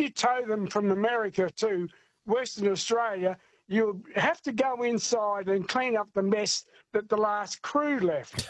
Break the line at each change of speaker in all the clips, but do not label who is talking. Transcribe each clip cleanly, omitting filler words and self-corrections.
you tow them from America to Western Australia, you have to go inside and clean up the mess that the last crew left.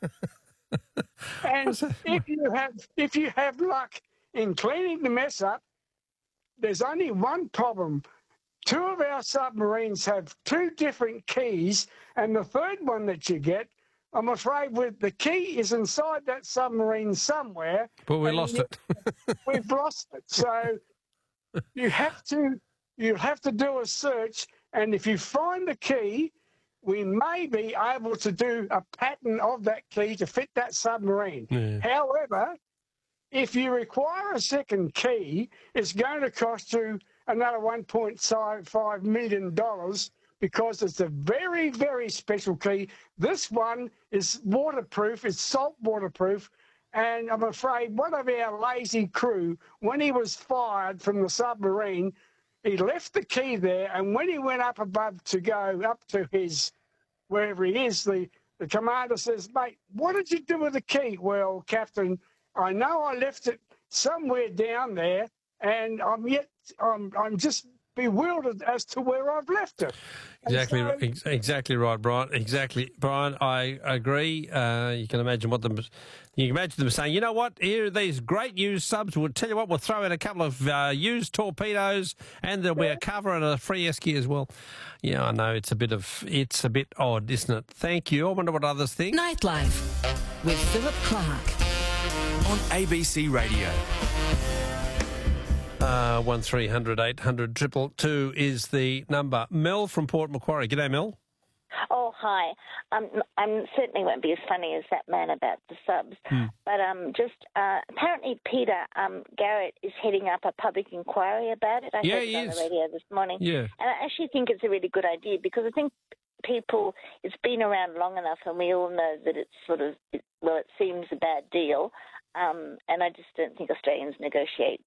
And if you have luck in cleaning the mess up, there's only one problem. Two of our submarines have two different keys, and the third one that you get, I'm afraid the key is inside that submarine somewhere.
But we lost it.
We've lost it. So you have to do a search, and if you find the key, we may be able to do a pattern of that key to fit that submarine.
Yeah.
However, if you require a second key, it's going to cost you another $1.5 million because it's a very, very special key. This one is waterproof, it's salt waterproof, and I'm afraid one of our lazy crew, when he was fired from the submarine, he left the key there, and when he went up above to go up to his, wherever he is, the commander says, "Mate, what did you do with the key?" "Well, Captain, I know I left it somewhere down there, and I'm just bewildered as to where I've left it."
Exactly right, Brian. Exactly, Brian. I agree. You can imagine them saying, "You know what? Here are these great used subs. We'll tell you what. We'll throw in a couple of used torpedoes, and there'll be a cover and a free esky as well." Yeah, I know it's a bit odd, isn't it? Thank you. I wonder what others think.
Nightlife with Philip Clark
on ABC Radio.
1300 800 222 is the number. Mel from Port Macquarie. G'day, Mel.
Oh, hi. I certainly won't be as funny as that man about the subs, but apparently Peter Garrett is heading up a public inquiry about it. I heard it on the radio this morning.
Yeah.
And I actually think it's a really good idea because I think it's been around long enough and we all know that it's it seems a bad deal, and I just don't think Australians negotiate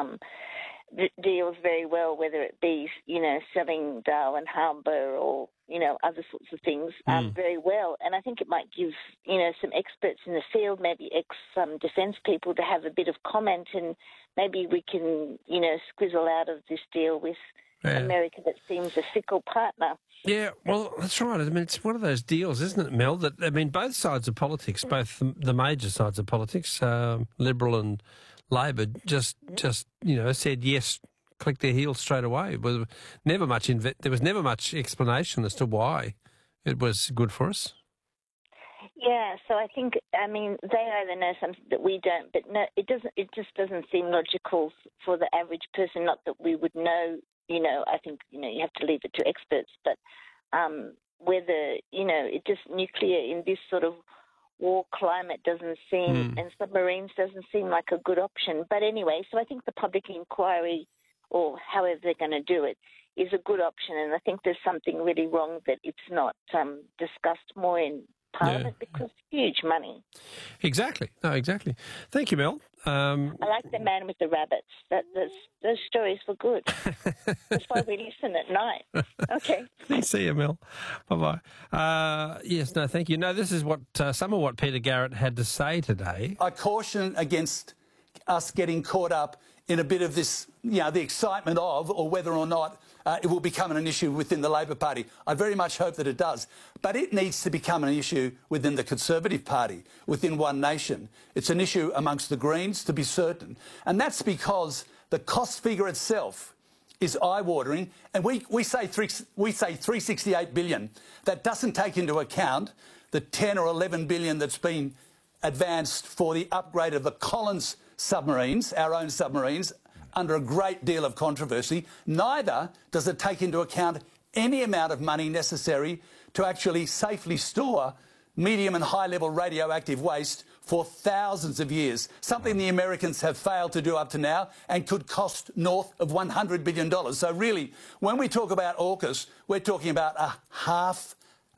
deals very well, whether it be, selling Darwin Harbour or, other sorts of things very well. And I think it might give, some experts in the field, maybe ex-defence people to have a bit of comment, and maybe we can, squizzle out of this deal with America that seems a fickle partner.
Yeah, well, that's right. I mean, it's one of those deals, isn't it, Mel, that, both sides of politics, both the major sides of politics, Liberal and Labor, just said yes, clicked their heels straight away. There was never much explanation as to why it was good for us.
Yeah, so I think, they either know something that we don't, but no, it just doesn't seem logical for the average person, not that we would know, I think, you have to leave it to experts, but whether, nuclear in this sort of war climate doesn't seem, and submarines doesn't seem like a good option. But anyway, so I think the public inquiry, or however they're going to do it, is a good option. And I think there's something really wrong that it's not discussed more in Parliament because huge money.
Exactly. No, exactly. Thank you, Mel.
I like the man with the rabbits. Those stories were good. That's why we listen at night. Okay.
See you, Mel. Bye-bye. Yes, no, thank you. No, this is some of what Peter Garrett had to say today.
I caution against us getting caught up in a bit of this, the excitement of, or whether or not it will become an issue within the Labor Party. I very much hope that it does. But it needs to become an issue within the Conservative Party, within One Nation. It's an issue amongst the Greens, to be certain. And that's because the cost figure itself is eye-watering. And we say 368 billion. That doesn't take into account the 10 or 11 billion that's been advanced for the upgrade of the Collins submarines, our own submarines, under a great deal of controversy. Neither does it take into account any amount of money necessary to actually safely store medium and high-level radioactive waste for thousands of years, something the Americans have failed to do up to now and could cost north of $100 billion. So really, when we talk about AUKUS, we're talking about $500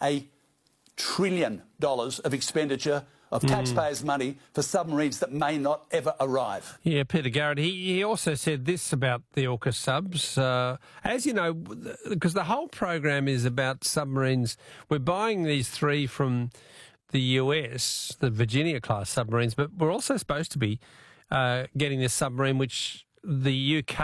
billion of expenditure of taxpayers' money for submarines that may not ever arrive.
Yeah, Peter Garrett, he also said this about the AUKUS subs. As you know, because the whole program is about submarines, we're buying these 3 from the US, the Virginia-class submarines, but we're also supposed to be getting this submarine which the UK